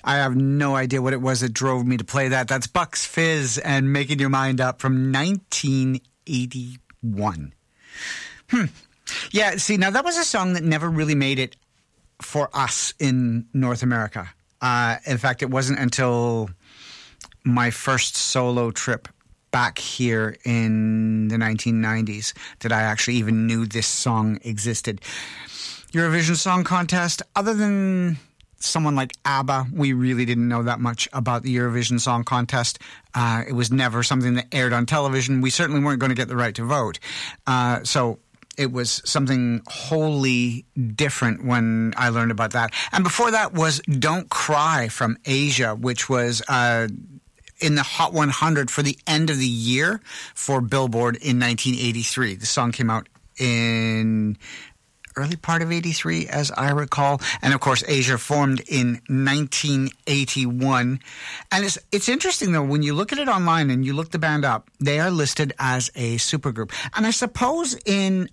I have no idea what it was that drove me to play that. That's Bucks Fizz and Making Your Mind Up from 1981. Yeah, see, now that was a song that never really made it for us in North America. In fact, it wasn't until my first solo trip back here in the 1990s that I actually even knew this song existed. Eurovision Song Contest, other than someone like ABBA, we really didn't know that much about the Eurovision Song Contest. It was never something that aired on television. We certainly weren't going to get the right to vote. So it was something wholly different when I learned about that. And before that was Don't Cry from Asia, which was in the Hot 100 for the end of the year for Billboard in 1983. The song came out in early part of 83, as I recall. And, of course, Asia formed in 1981. And it's interesting, though, when you look at it online and you look the band up, they are listed as a supergroup. And I suppose in